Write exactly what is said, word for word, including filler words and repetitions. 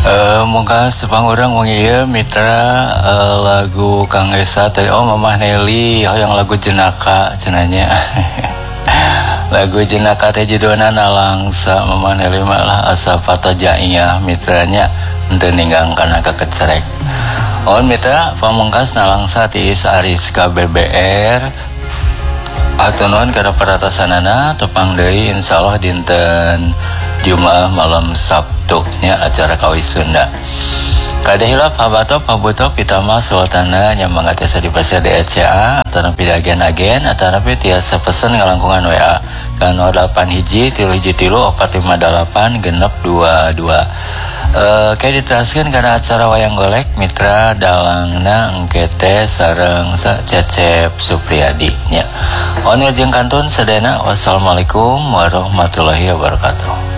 Uh, muka sepang orang mengieu mitra uh, lagu Kang Esa teh oh Mamah Nelly oh yang lagu Jenaka cenanya. Lagu Jenaka teh judulna nalangsa Mamah Nelly malah asa patojaiyah mitranya henteu ninggang kana kakecerek. Oh mitra pamungkas nalangsa tiis Aris K B B R atunuhun kada paratasanana tepang deui insyaallah dinten Jumaah malam Sabtu nya acara kawis Sunda. Kada hilap habato pabuto pitama sultana nya mangatesa di pasar D E C A atau pidagen-agen atau tiasa pesen ngalangkungan W A ka nol delapan hiji tilu hiji tilu opat lima delapan genep dua dua. Eh kayak diteraskeun kana acara wayang golek mitra dalangna engkete sareng sa Cecep Supriyadi nya. Onir jeung kantun sedena wassalamualaikum warahmatullahi wabarakatuh.